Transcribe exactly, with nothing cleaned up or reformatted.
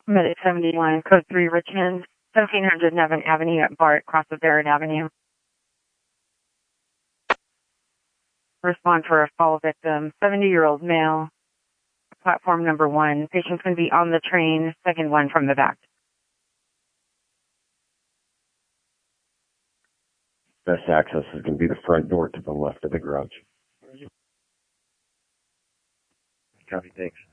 Medic seventy-one, code three, Richmond, seventeen hundred Nevin Avenue at BART, across of Barrett Avenue. Respond for a fall victim, seventy-year-old male, platform number one. Patient's going to be on the train, second one from the back. Best access is going to be the front door to the left of the garage. Copy, thanks.